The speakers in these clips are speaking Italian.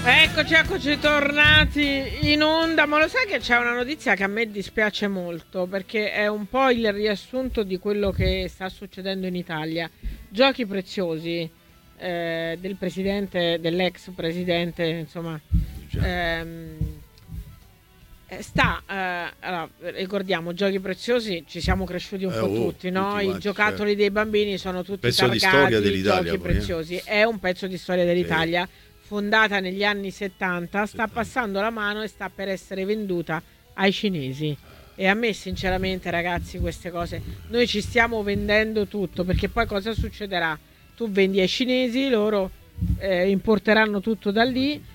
Eccoci tornati in onda, ma lo sai che c'è una notizia che a me dispiace molto, perché è un po' il riassunto di quello che sta succedendo in Italia. Giochi preziosi del presidente, dell'ex presidente, insomma, allora, ricordiamo, giochi preziosi, ci siamo cresciuti un po' tutti, no? I giocattoli dei bambini sono tutti pezzo targati di storia dell'Italia, giochi preziosi. È un pezzo di storia dell'Italia, fondata negli anni 70, sta passando la mano e sta per essere venduta ai cinesi. E a me sinceramente, ragazzi, queste cose, noi ci stiamo vendendo tutto, perché poi cosa succederà? Tu vendi ai cinesi, loro importeranno tutto da lì.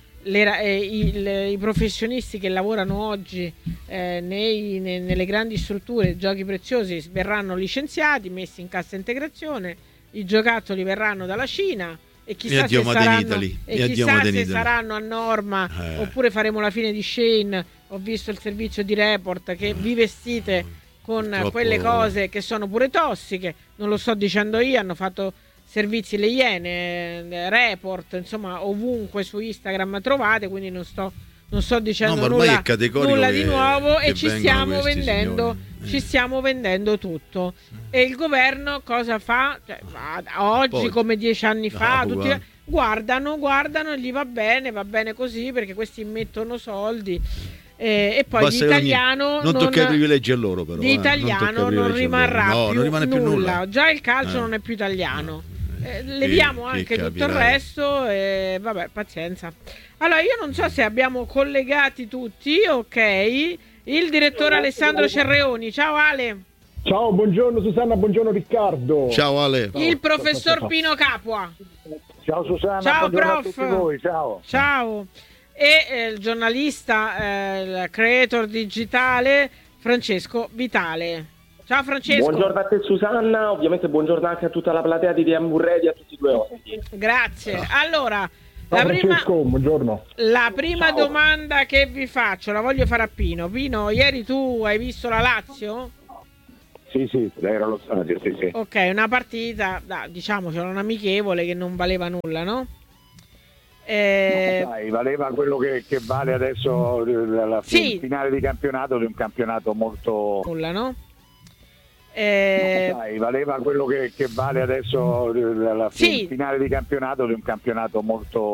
I professionisti che lavorano oggi nelle grandi strutture giochi preziosi verranno licenziati, messi in cassa integrazione, i giocattoli verranno dalla Cina e chissà se saranno a norma oppure faremo la fine di Shane. Ho visto il servizio di Report che vi vestite con quelle cose che sono pure tossiche, non lo sto dicendo io, hanno fatto servizi le Iene, Report, insomma ovunque su Instagram trovate, quindi non sto dicendo nulla di nuovo, e ci stiamo vendendo tutto. E il governo cosa fa? Cioè, oggi come 10 anni fa tutti guardano e gli va bene così, perché questi mettono soldi. E poi l'italiano non tocca i privilegi a loro, però di italiano non rimarrà più nulla. Già il calcio non è più italiano. Leviamo anche tutto il resto e vabbè, pazienza. Allora, io non so se abbiamo collegati tutti, ok? Il direttore Alessandro Cerreoni. Ciao Ale. Ciao, buongiorno Susanna, buongiorno Riccardo. Ciao Ale. Il professor Pino Capua. Ciao Susanna, ciao buongiorno prof. a tutti voi, ciao. Ciao. E il giornalista, il creator digitale Francesco Vitale. Ciao Francesco. Buongiorno a te Susanna, ovviamente buongiorno anche a tutta la platea di DM Ready, a tutti i due ospiti. Grazie. Allora, buongiorno. La prima domanda che vi faccio la voglio fare a Pino. Pino, ieri tu hai visto la Lazio? Sì, era lo stadio, sì. Ok, una partita, diciamo, c'era un amichevole che non valeva nulla, no? Dai, valeva quello che vale adesso la finale di campionato, di un campionato molto... Nulla, no? Dai, valeva quello che vale adesso la finale di campionato, di un campionato molto